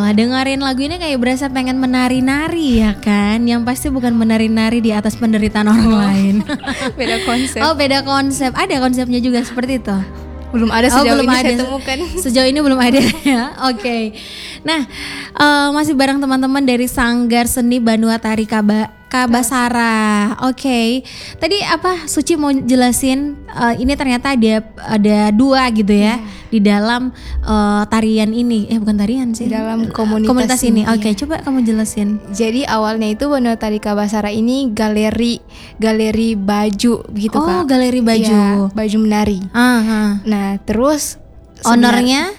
Allah, dengerin lagu ini kayak berasa pengen menari-nari ya kan? Yang pasti bukan menari-nari di atas penderitaan orang lain. Beda konsep. Oh, beda konsep. Ada konsepnya juga seperti itu. Belum ada sejauh ini saya temukan. Sejauh ini belum ada ya. Oke. Nah, masih bareng teman-teman dari Sanggar Seni Banua Tari Kabasara. Oke. Tadi apa Suci mau jelasin ini ternyata ada dua gitu ya di dalam tarian ini. Bukan tarian sih. Dalam komunitas ini. Oke, coba kamu jelasin. Jadi awalnya itu Banua Tari Kabasara ini galeri baju gitu Kak. Oh, galeri baju. Ya, baju menari. Nah, terus ownernya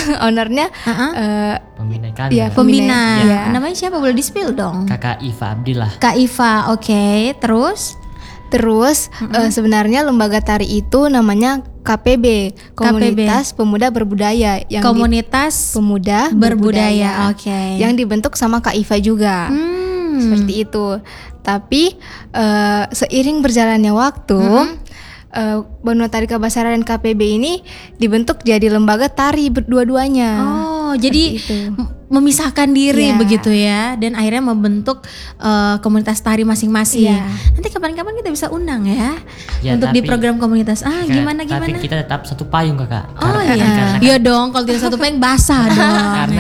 pembina kami. Iya, pembina. Ya. Namanya siapa? Boleh di-spill dong. Kakak Iva Abdillah. Kak Iva, oke. Terus sebenarnya lembaga tari itu namanya KPB, Komunitas Pemuda Berbudaya, yang Komunitas Pemuda Berbudaya. Oke. Yang dibentuk sama Kak Iva juga. Seperti itu. Tapi seiring berjalannya waktu, Banua Tari Kabasara dan KPB ini dibentuk jadi lembaga tari berdua-duanya. Oh, jadi memisahkan diri begitu ya, dan akhirnya membentuk komunitas tari masing-masing. Nanti kapan-kapan kita bisa undang ya untuk di program komunitas. Gimana? Tapi kita tetap satu payung Kakak. Oh iya, iya dong. Kalau tidak satu payung basah dong.